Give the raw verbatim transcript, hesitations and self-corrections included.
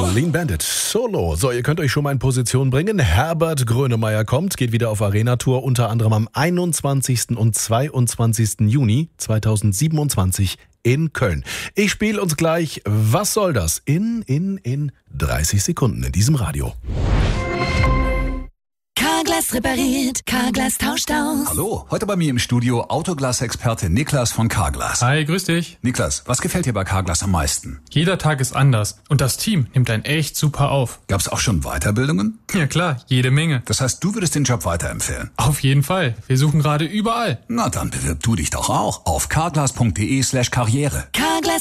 Clean Bandit, Solo. So, ihr könnt euch schon mal in Position bringen. Herbert Grönemeyer kommt, geht wieder auf Arena-Tour, unter anderem am einundzwanzigsten und zweiundzwanzigsten Juni zweitausendsiebenundzwanzig in Köln. Ich spiele uns gleich Was soll das? In, in, in dreißig Sekunden in diesem Radio. Carglass repariert, Carglass tauscht aus. Hallo, heute bei mir im Studio Autoglas-Experte Niklas von Carglass. Hi, grüß dich. Niklas, was gefällt dir bei Carglass am meisten? Jeder Tag ist anders und das Team nimmt einen echt super auf. Gab's auch schon Weiterbildungen? Ja klar, jede Menge. Das heißt, du würdest den Job weiterempfehlen? Auf jeden Fall. Wir suchen gerade überall. Na dann bewirb du dich doch auch auf carglass punkt de slash karriere. Carglass